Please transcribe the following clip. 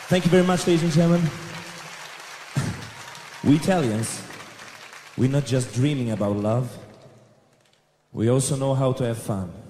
Thank you very much, ladies and gentlemen. We Italians, we're not just dreaming about love, we also know how to have fun.